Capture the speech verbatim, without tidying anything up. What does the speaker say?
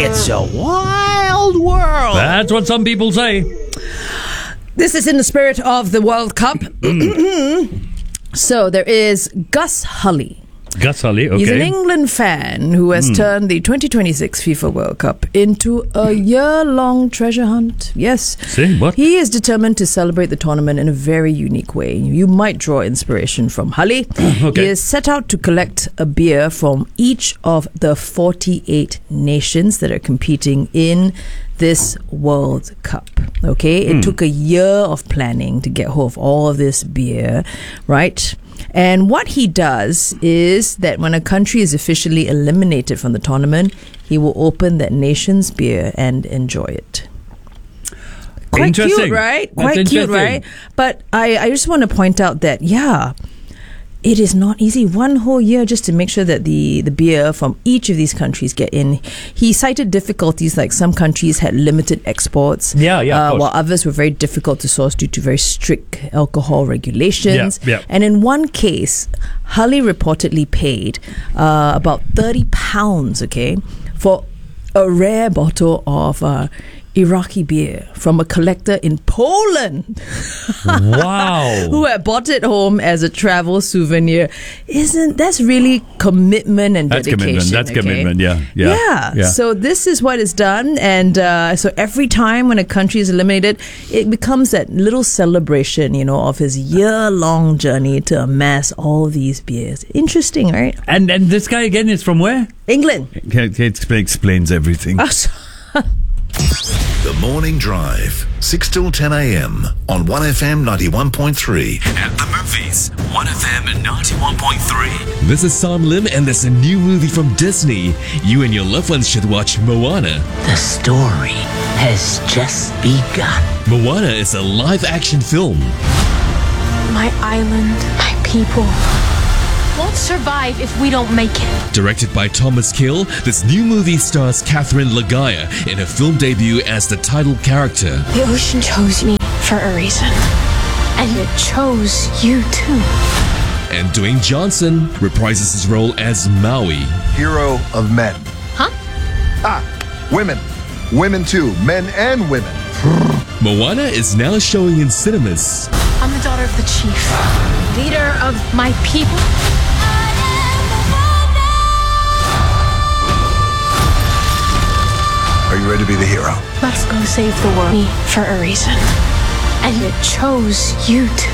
It's a wild world. That's what some people say. This is in the spirit of the World Cup. So there is Gus Hully. Gus Hully, okay. He's an England fan who has mm. turned the twenty twenty-six FIFA World Cup into a year-long treasure hunt. Yes. See, what? He is determined to celebrate the tournament in a very unique way. You might draw inspiration from Hully. Okay. He is set out to collect a beer from each of the forty-eight nations that are competing in this World Cup. Okay? It mm. took a year of planning to get hold of all of this beer, right? And what he does is that when a country is officially eliminated from the tournament, he will open that nation's beer and enjoy it. Quite cute, right? That's Quite cute, right? But I, I just want to point out that, yeah, it is not easy. One whole year just to make sure that the, the beer from each of these countries get in. He cited difficulties like some countries had limited exports. Yeah, yeah. Uh, while others were very difficult to source due to very strict alcohol regulations. Yeah, yeah. And in one case, Hully reportedly paid uh, about thirty pounds, okay, for a rare bottle of uh, Iraqi beer from a collector in Poland. Wow. Who had bought it home as a travel souvenir. Isn't that's really commitment and That's dedication. commitment. That's okay? commitment, yeah. Yeah. Yeah. yeah. So this is what is done. And uh, so every time when a country is eliminated, it becomes that little celebration, you know, of his year-long journey to amass all these beers. Interesting, right? And and this guy again is from where? England. It, it explains everything. Oh, so The Morning Drive, six till ten a.m. on one F M ninety-one point three. At the movies, one F M ninety-one point three. This is Sam Lim, and there's a new movie from Disney. You and your loved ones should watch Moana. The story has just begun. Moana is a live-action film. My island, my people won't survive if we don't make it. Directed by Thomas Kill, this new movie stars Catherine Lagaya in her film debut as the title character. The ocean chose me for a reason, and it chose you too. And Dwayne Johnson reprises his role as Maui. Hero of men. Huh? Ah, women. Women too. Men and women. Moana is now showing in cinemas. I'm the daughter of the chief, leader of my people. Are you ready to be the hero? Let's go save the world. Me for a reason, and it chose you too.